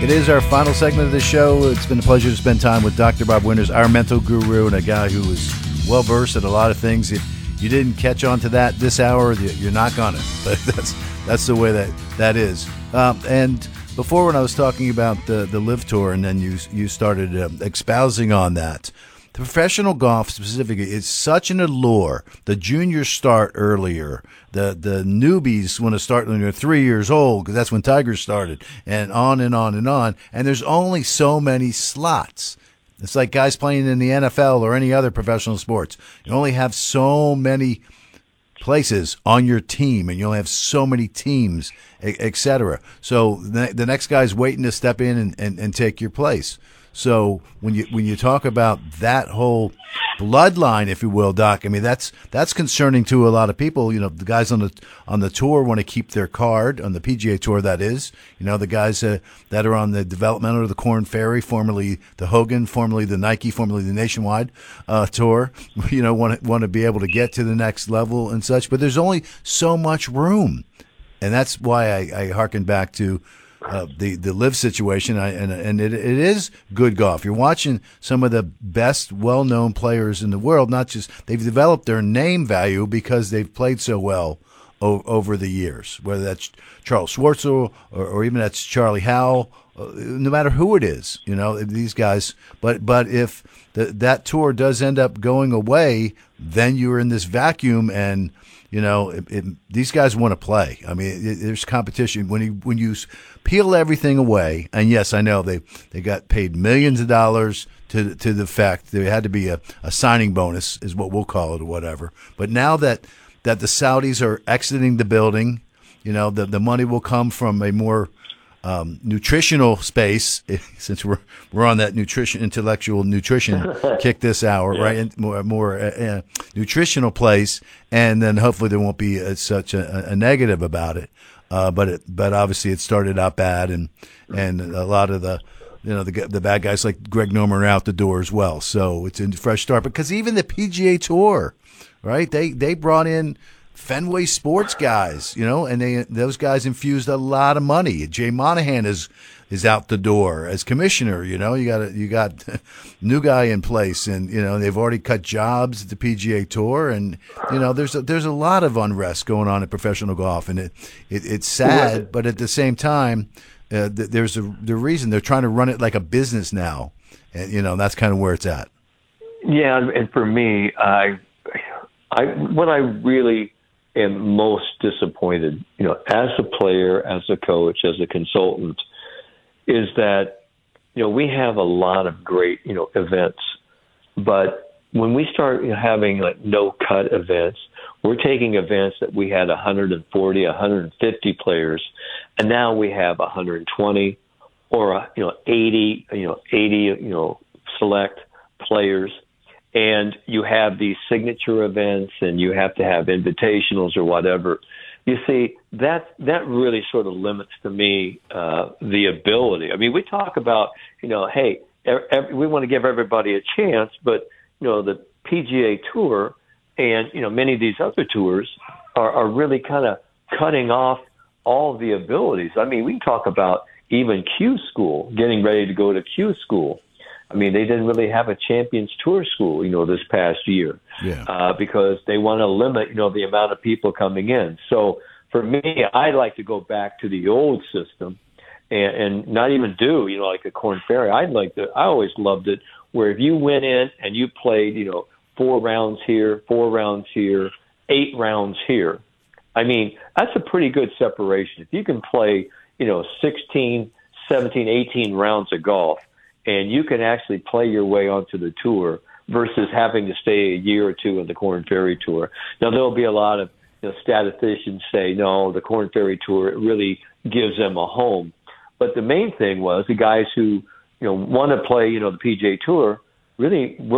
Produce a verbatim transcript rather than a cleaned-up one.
It is our final segment of the show. It's been a pleasure to spend time with Doctor Bob Winters, our mental guru, and a guy who is well-versed in a lot of things. If you didn't catch on to that this hour, you're not gonna. But that's that's the way that that is. Um, and before, when I was talking about the the Live Tour, and then you you started uh, espousing on that, the professional golf specifically is such an allure. The juniors start earlier. The the newbies want to start when they're three years old, because that's when Tiger started, and on and on and on. And there's only so many slots. It's like guys playing in the N F L or any other professional sports. You only have so many places on your team, and you only have so many teams, et cetera. So the, the next guy's waiting to step in and, and, and take your place. So when you when you talk about that whole bloodline, if you will, Doc, I mean that's that's concerning to a lot of people. You know, the guys on the on the tour want to keep their card on the P G A Tour. That is, you know, the guys uh, that are on the developmental of the Korn Ferry, formerly the Hogan, formerly the Nike, formerly the Nationwide uh, Tour. You know, want to, want to be able to get to the next level and such. But there's only so much room, and that's why I, I hearken back to. Uh, the the Live situation, I, and and it it is good golf. You're watching some of the best, well-known players in the world. Not just they've developed their name value because they've played so well o- over the years. Whether that's Charles Schwartzel or, or even that's Charlie Howell, uh, no matter who it is, you know these guys. But but if the, that tour does end up going away, then you're in this vacuum and. You know, it, it, these guys want to play. I mean, it, there's competition when you when you peel everything away. And yes, I know they they got paid millions of dollars to to the fact there had to be a, a signing bonus, is what we'll call it, or whatever. But now that that the Saudis are exiting the building, you know, the the money will come from a more Um, nutritional space, since we're we're on that nutrition intellectual nutrition kick this hour, yeah. right? And more more uh, uh, nutritional place, and then hopefully there won't be uh, such a, a negative about it. Uh, but it, but obviously it started out bad, and and a lot of the you know the the bad guys like Greg Norman are out the door as well. So it's a fresh start. Because even the P G A Tour, right? They they brought in Fenway Sports guys, you know, and they those guys infused a lot of money. Jay Monahan is is out the door as commissioner. You know, you got a, you got a new guy in place, and you know they've already cut jobs at the P G A Tour, and you know there's a, there's a lot of unrest going on in professional golf, and it, it it's sad, but at the same time, uh, th- there's a the reason they're trying to run it like a business now, and you know that's kind of where it's at. Yeah, and for me, I I what I really am most disappointed, you know, as a player, as a coach, as a consultant, is that, you know, we have a lot of great, you know, events, but when we start you know, having like no cut events, we're taking events that we had one hundred forty, one hundred fifty players, and now we have one hundred twenty or, you know, eighty, you know, eighty, you know, select players. And you have these signature events, and you have to have invitationals or whatever. You see, that that really sort of limits to me uh, the ability. I mean, we talk about, you know, hey, every, we want to give everybody a chance, but you know, the P G A Tour and you know many of these other tours are, are really kind of cutting off all the abilities. I mean, we can talk about even Q School, getting ready to go to Q School. I mean, they didn't really have a Champions Tour school, you know, this past year, yeah. uh, because they want to limit, you know, the amount of people coming in. So for me, I like to go back to the old system and, and not even do, you know, like a Korn Ferry. I'd like to. I always loved it, where if you went in and you played, you know, four rounds here, four rounds here, eight rounds here. I mean, that's a pretty good separation. If you can play, you know, sixteen, seventeen, eighteen rounds of golf, and you can actually play your way onto the tour versus having to stay a year or two in the Korn Ferry Tour. Now, there'll be a lot of you know, statisticians say, no, the Korn Ferry Tour it really gives them a home. But the main thing was the guys who you know want to play, you know, the P G A Tour really